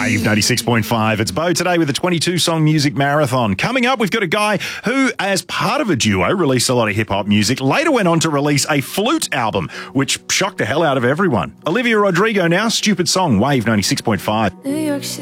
Wave 96.5. It's Bo today with a 22-song music marathon. Coming up, we've got a guy who, as part of a duo, released a lot of hip-hop music, later went on to release a flute album, which shocked the hell out of everyone. Olivia Rodrigo now, Stupid Song, Wave 96.5. New York City.